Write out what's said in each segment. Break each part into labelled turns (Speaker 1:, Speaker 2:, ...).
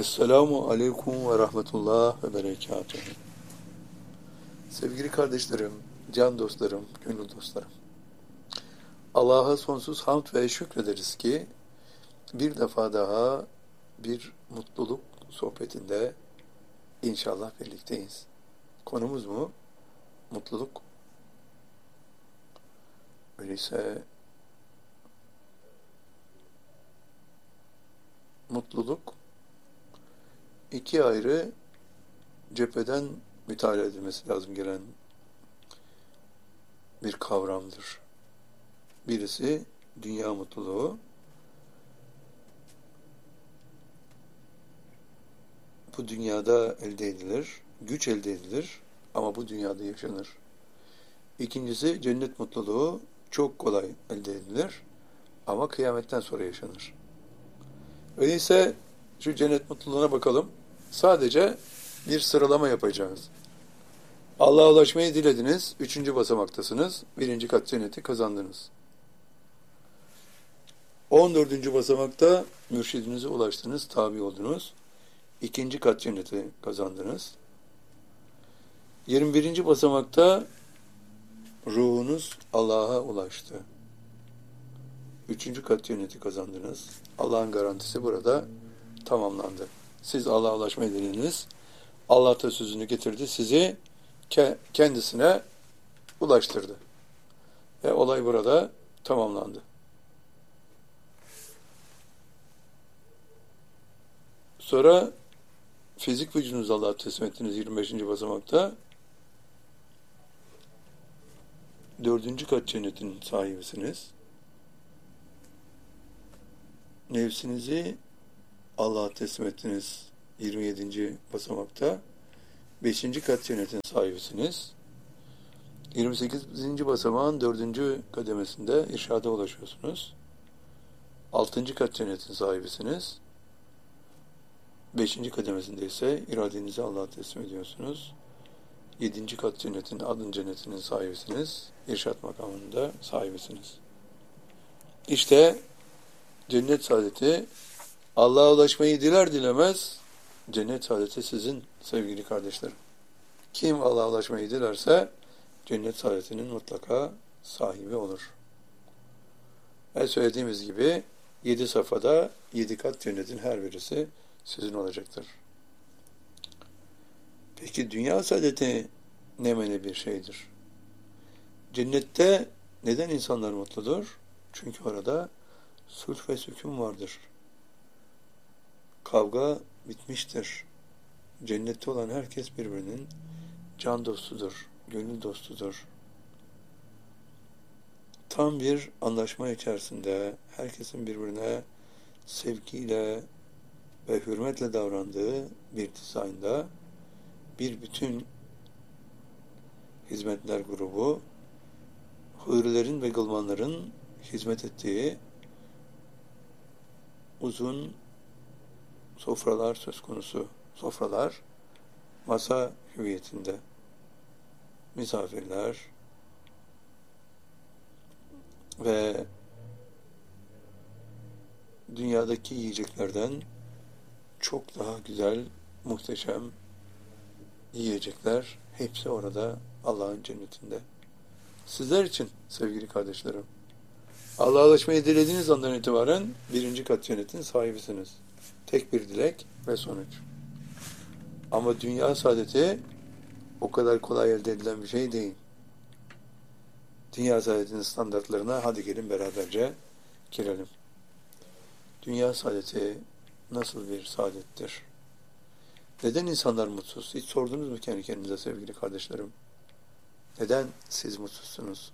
Speaker 1: Esselamu Aleyküm ve Rahmetullah ve Berekatuhu. Sevgili kardeşlerim, can dostlarım, gönül dostlarım. Allah'a sonsuz hamd ve şükrederiz ki bir defa daha bir mutluluk sohbetinde inşallah birlikteyiz. Konumuz mu? Mutluluk. Öyleyse mutluluk iki ayrı cepheden mütalaa edilmesi lazım gelen bir kavramdır. Birisi dünya mutluluğu. Bu dünyada elde edilir, güç elde edilir ama bu dünyada yaşanır. İkincisi cennet mutluluğu, çok kolay elde edilir ama kıyametten sonra yaşanır. Öyleyse şu cennet mutluluğuna bakalım. Sadece bir sıralama yapacağız. Allah'a ulaşmayı dilediniz, 3. basamaktasınız, 1. kat cenneti kazandınız. 14. basamakta mürşidinize ulaştınız, tabi oldunuz, 2. kat cenneti kazandınız. 21. basamakta ruhunuz Allah'a ulaştı. 3. kat cenneti kazandınız. Allah'ın garantisi burada tamamlandı. Siz Allah'a ulaşmayı dilediniz. Allah da sözünü getirdi, sizi kendisine ulaştırdı. Ve olay burada tamamlandı. Sonra fizik vücudunuzu Allah'a teslim ettiniz 25. basamakta. 4. kat cennetin sahibisiniz. Nefsinizi Allah'a teslim ettiniz 27. basamakta. 5. kat cennetin sahibisiniz. 28. basamağın 4. kademesinde irşada ulaşıyorsunuz. 6. kat cennetin sahibisiniz. 5. kademesinde ise iradenizi Allah'a teslim ediyorsunuz. 7. kat cennetin, adın cennetinin sahibisiniz. İrşad makamında sahibisiniz. İşte cennet saadeti, Allah'a ulaşmayı diler dilemez, cennet saadeti sizin sevgili kardeşlerim. Kim Allah'a ulaşmayı dilerse, cennet saadetinin mutlaka sahibi olur. Ve söylediğimiz gibi 7 safhada 7 kat cennetin her birisi sizin olacaktır. Peki dünya saadeti ne mene bir şeydir? Cennette neden insanlar mutludur? Çünkü orada sulh ve sükun vardır. Kavga bitmiştir. Cennette olan herkes birbirinin can dostudur, gönül dostudur. Tam bir anlaşma içerisinde herkesin birbirine sevgiyle ve hürmetle davrandığı bir dizaynda bir bütün hizmetler grubu, hurilerin ve gılmanların hizmet ettiği uzun sofralar söz konusu. Sofralar masa hüviyetinde. Misafirler ve dünyadaki yiyeceklerden çok daha güzel, muhteşem yiyecekler hepsi orada Allah'ın cennetinde. Sizler için sevgili kardeşlerim, Allah'a ulaşmayı dilediğiniz andan itibaren 1. kat cennetin sahibisiniz. Tek bir dilek ve sonuç. Ama dünya saadeti o kadar kolay elde edilen bir şey değil. Dünya saadetinin standartlarına hadi gelin beraberce girelim. Dünya saadeti nasıl bir saadettir? Neden insanlar mutsuz? Hiç sordunuz mu kendi kendinize sevgili kardeşlerim? Neden siz mutsuzsunuz?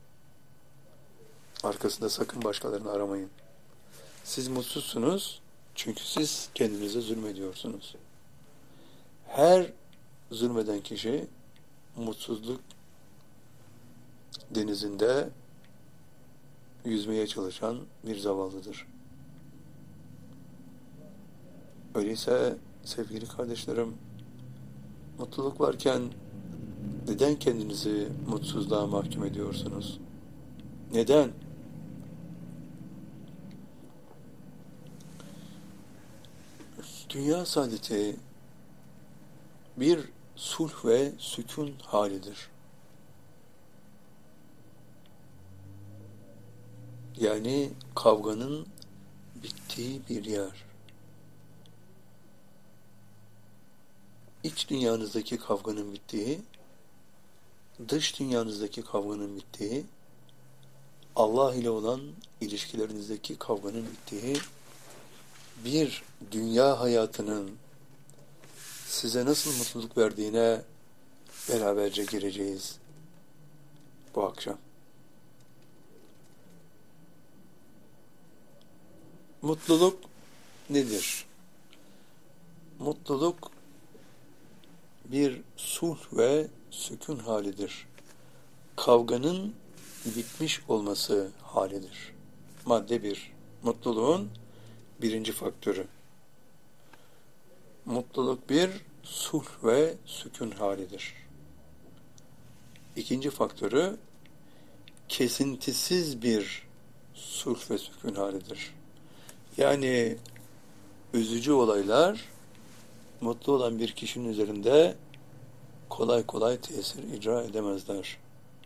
Speaker 1: Arkasında sakın başkalarını aramayın. Siz mutsuzsunuz çünkü siz kendinize zulmediyorsunuz. Her zulmeden kişi mutsuzluk denizinde yüzmeye çalışan bir zavallıdır. Öyleyse sevgili kardeşlerim, mutluluk varken neden kendinizi mutsuzluğa mahkum ediyorsunuz? Neden? Dünya saadeti bir sulh ve sükun halidir. Yani kavganın bittiği bir yer. İç dünyanızdaki kavganın bittiği, dış dünyanızdaki kavganın bittiği, Allah ile olan ilişkilerinizdeki kavganın bittiği bir dünya hayatının size nasıl mutluluk verdiğine beraberce gireceğiz bu akşam. Mutluluk nedir? Mutluluk bir sulh ve sükun halidir. Kavganın bitmiş olması halidir. Madde 1. Mutluluğun birinci faktörü. Mutluluk bir sulh ve sükun halidir. İkinci faktörü kesintisiz bir sulh ve sükun halidir. Yani üzücü olaylar mutlu olan bir kişinin üzerinde kolay kolay tesir icra edemezler.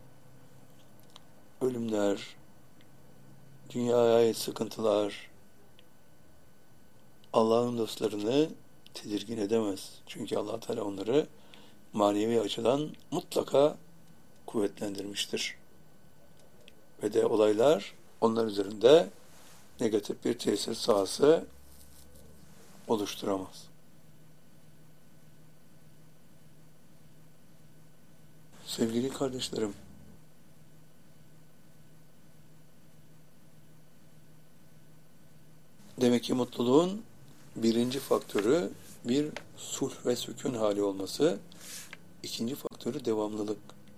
Speaker 1: Ölümler, dünyaya ait sıkıntılar Allah'ın dostlarını tedirgin edemez. Çünkü Allah Teala onları manevi açıdan mutlaka kuvvetlendirmiştir. Ve de olaylar onlar üzerinde negatif bir tesir sahası oluşturamaz. Sevgili kardeşlerim, demek ki mutluluğun birinci faktörü bir sulh ve sükun hali olması, ikinci faktörü devamlılık.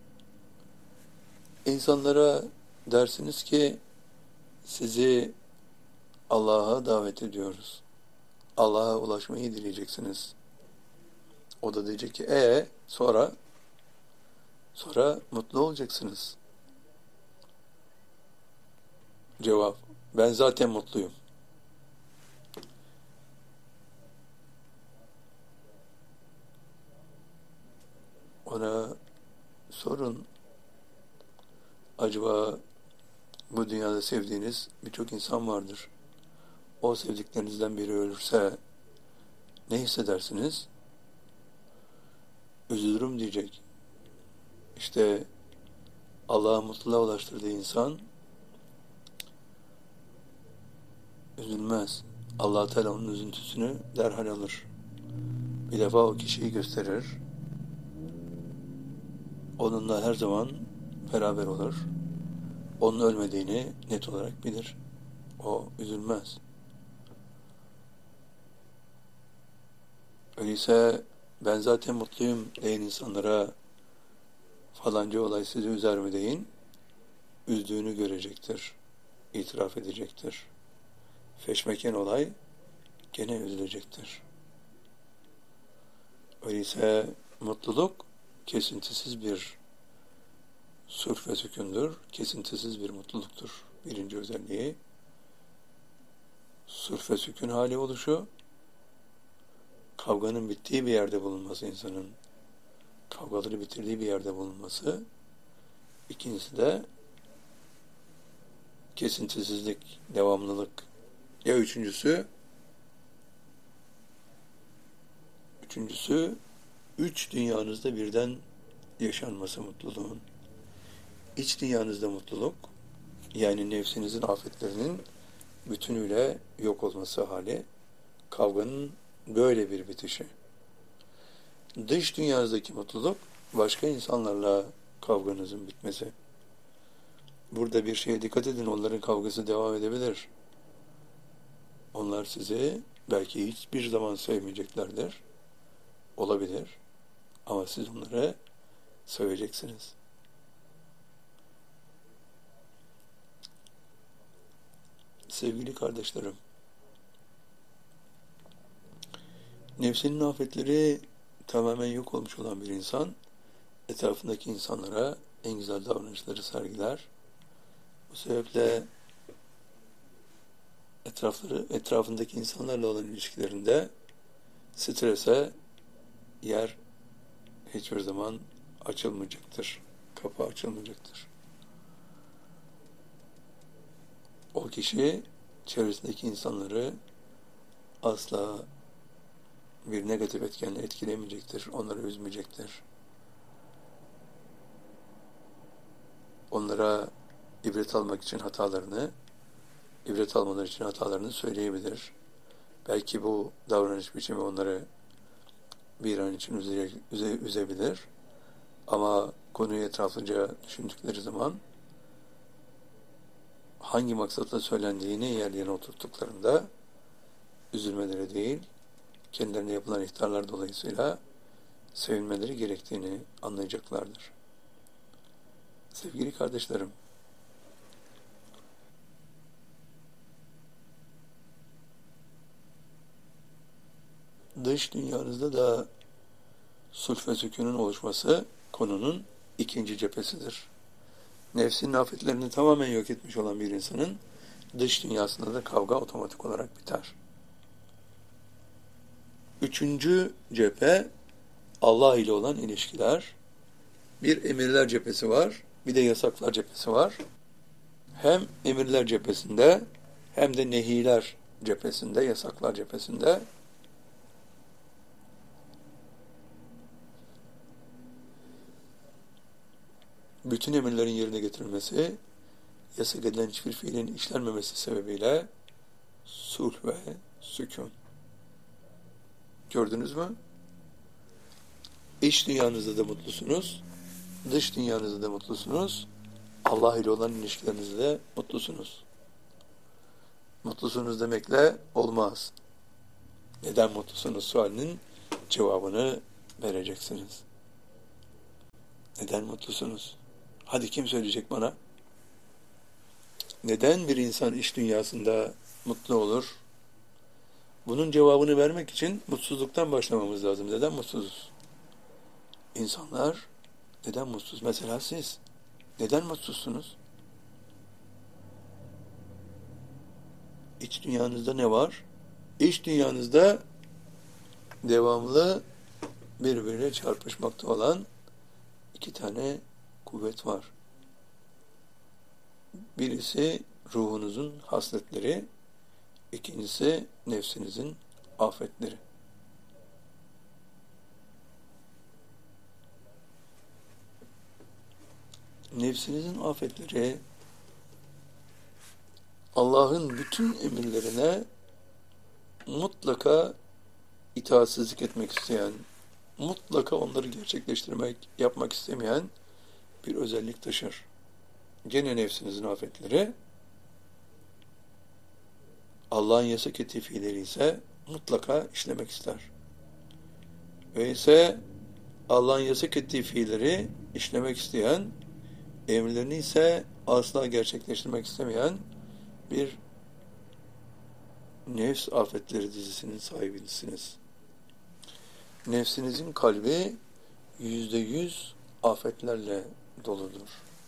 Speaker 1: İnsanlara dersiniz ki sizi Allah'a davet ediyoruz. Allah'a ulaşmayı dileyeceksiniz. O da diyecek ki sonra mutlu olacaksınız. Cevap: ben zaten mutluyum. Ona sorun, acaba bu dünyada sevdiğiniz birçok insan vardır. O sevdiklerinizden biri ölürse ne hissedersiniz? Üzülürüm diyecek. İşte Allah'a mutluluğa ulaştırdığı insan üzülmez. Allah Teala onun üzüntüsünü derhal alır. Bir defa o kişiyi gösterir. Onunla her zaman beraber olur. Onun ölmediğini net olarak bilir. O üzülmez. Öyleyse ben zaten mutluyum diyen insanlara falanca olay sizi üzer mi deyin, üzdüğünü görecektir, itiraf edecektir. Feşmeken olay gene üzülecektir. Öyleyse mutluluk kesintisiz bir sulh ve sükûndür, kesintisiz bir mutluluktur. Birinci özelliği sulh ve sükûn hali oluşu, kavganın bittiği bir yerde bulunması, insanın kavgaları bitirdiği bir yerde bulunması. İkincisi de kesintisizlik, devamlılık. Ya üçüncüsü üç dünyanızda birden yaşanması mutluluğun. İç dünyanızda mutluluk, yani nefsinizin afetlerinin bütünüyle yok olması hali, kavganın böyle bir bitişi. Dış dünyanızdaki mutluluk, başka insanlarla kavganızın bitmesi. Burada bir şeye dikkat edin, onların kavgası devam edebilir. Onlar sizi belki hiçbir zaman sevmeyeceklerdir. Olabilir. Ama siz onları seveceksiniz. Sevgili kardeşlerim, nefsinin afetleri tamamen yok olmuş olan bir insan, etrafındaki insanlara en güzel davranışları sergiler. Bu sebeple etrafındaki insanlarla olan ilişkilerinde Strese yer hiçbir zaman açılmayacaktır. Kapı açılmayacaktır. O kişi çevresindeki insanları asla bir negatif etkenle etkilemeyecektir. Onları üzmeyecektir. Onlara ibret almak için ibret almaları için hatalarını söyleyebilir. Belki bu davranış biçimi onları bir an için üzebilir. Ama konuyu etraflıca düşündükleri zaman hangi maksatla söylendiğini yerlerine oturttuklarında üzülmeleri değil, kendilerine yapılan ihtarlar dolayısıyla sevinmeleri gerektiğini anlayacaklardır. Sevgili kardeşlerim, dış dünyanızda da sulh ve sükûnun oluşması konunun ikinci cephesidir. Nefsinin afetlerini tamamen yok etmiş olan bir insanın dış dünyasında da kavga otomatik olarak biter. Üçüncü cephe Allah ile olan ilişkiler. Bir emirler cephesi var, bir de yasaklar cephesi var. Hem emirler cephesinde hem de nehiler cephesinde, yasaklar cephesinde bütün emirlerin yerine getirilmesi, yasak edilen hiçbir fiilin işlenmemesi sebebiyle sulh ve sükûn. Gördünüz mü? İç dünyanızda da mutlusunuz, dış dünyanızda da mutlusunuz, Allah ile olan ilişkilerinizde de mutlusunuz. Mutlusunuz demekle olmaz. Neden mutlusunuz sualinin cevabını vereceksiniz. Neden mutlusunuz? Hadi kim söyleyecek bana? Neden bir insan iş dünyasında mutlu olur? Bunun cevabını vermek için mutsuzluktan başlamamız lazım. Neden mutsuzuz? İnsanlar neden mutsuz? Mesela siz neden mutsuzsunuz? İç dünyanızda ne var? İç dünyanızda devamlı birbirine çarpışmakta olan iki tane kuvvet var. Birisi ruhunuzun hasletleri, ikincisi nefsinizin afetleri. Nefsinizin afetleri Allah'ın bütün emirlerine mutlaka itaatsizlik etmek isteyen, mutlaka onları yapmak istemeyen bir özellik taşır. Gene nefsinizin afetleri, Allah'ın yasak ettiği fiilleri ise mutlaka işlemek ister. Ve ise Allah'ın yasak ettiği fiilleri işlemek isteyen, emirlerini ise asla gerçekleştirmek istemeyen bir nefs afetleri dizisinin sahibisiniz. Nefsinizin kalbi %100 afetlerle doludur.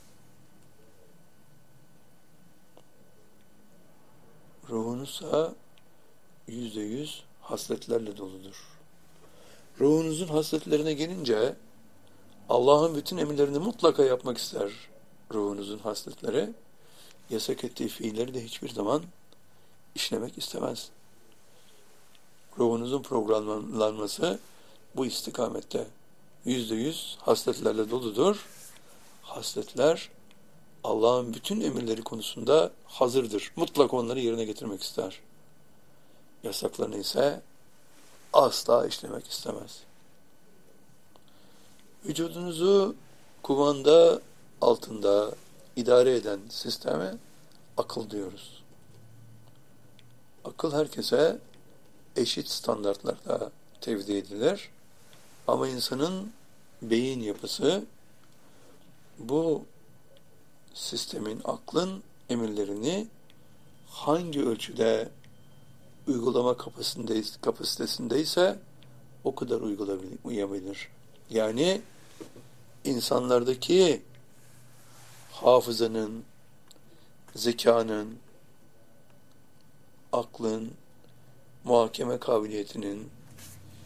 Speaker 1: Ruhunuzsa %100 hasletlerle doludur. Ruhunuzun hasletlerine gelince Allah'ın bütün emirlerini mutlaka yapmak ister ruhunuzun hasletleri. Yasak ettiği fiilleri de hiçbir zaman işlemek istemez. Ruhunuzun programlanması bu istikamette. %100 hasletlerle doludur. Hasletler Allah'ın bütün emirleri konusunda hazırdır. Mutlaka onları yerine getirmek ister. Yasaklarını ise asla işlemek istemez. Vücudunuzu kumanda altında idare eden sisteme akıl diyoruz. Akıl herkese eşit standartlarda tevdi edilir. Ama insanın beyin yapısı bu sistemin, aklın emirlerini hangi ölçüde uygulama kapasitesindeyse o kadar uygulayabilir. Yani insanlardaki hafızanın, zekanın, aklın, muhakeme kabiliyetinin,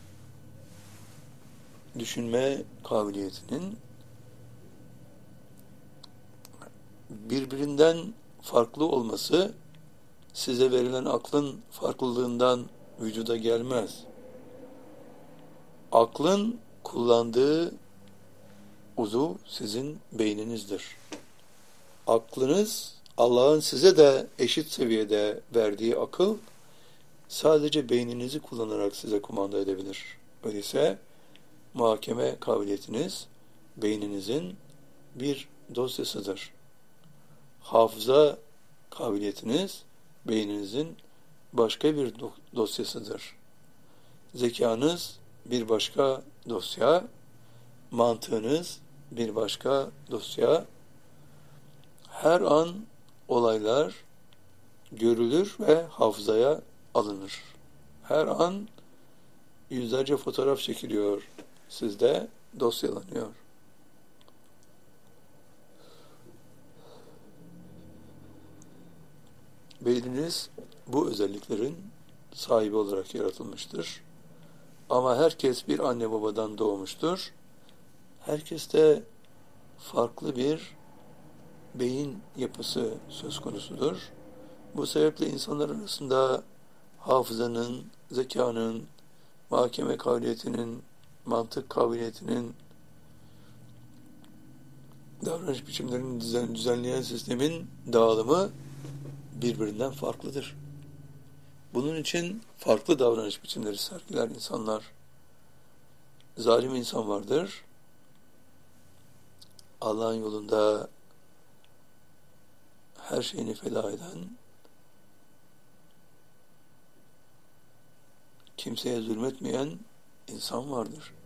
Speaker 1: düşünme kabiliyetinin birbirinden farklı olması size verilen aklın farklılığından vücuda gelmez. Aklın kullandığı uzuv sizin beyninizdir. Aklınız, Allah'ın size de eşit seviyede verdiği akıl, sadece beyninizi kullanarak size kumanda edebilir. Öyleyse muhakeme kabiliyetiniz beyninizin bir dosyasıdır. Hafıza kabiliyetiniz beyninizin başka bir dosyasıdır. Zekanız bir başka dosya, mantığınız bir başka dosya. Her an olaylar görülür ve hafızaya alınır. Her an yüzlerce fotoğraf çekiliyor, sizde dosyalanıyor. Beyniniz bu özelliklerin sahibi olarak yaratılmıştır. Ama herkes bir anne babadan doğmuştur. Herkes de farklı bir beyin yapısı söz konusudur. Bu sebeple insanlar arasında hafızanın, zekanın, muhakeme kabiliyetinin, mantık kabiliyetinin, davranış biçimlerinin düzenleyen sistemin dağılımı birbirinden farklıdır. Bunun için farklı davranış biçimleri sergiler insanlar. Zalim insan vardır. Allah'ın yolunda her şeyini feda eden, kimseye zulmetmeyen insan vardır.